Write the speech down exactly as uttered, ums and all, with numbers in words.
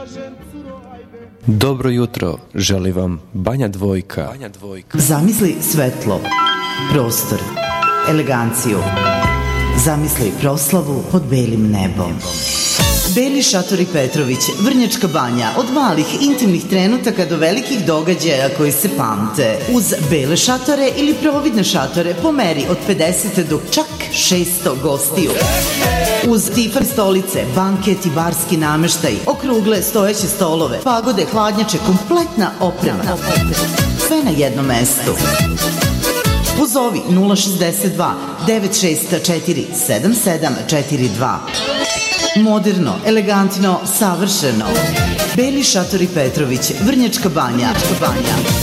Dobro jutro, želi vam Banja Dvojka. Zamisli svetlo, prostor, eleganciju. Zamisli proslavu pod belim nebom. Beli šatori Petrović, Vrnjačka Banja, od malih intimnih trenutaka do velikih događaja koji se pamte. Uz bele šatore ili providne šatore po meri od pedeset do čak šesto gostiju. Uz tifan stolice, banket i barski nameštaj, okrugle stojeće stolove, pagode, hladnjače, kompletna oprema. Sve na jednom mestu. Pozovi nula šezdeset dva devet šest četiri sedam sedam četiri dva. Moderno, elegantno, savršeno. Beli šatori Petrović, Vrnjačka Banja.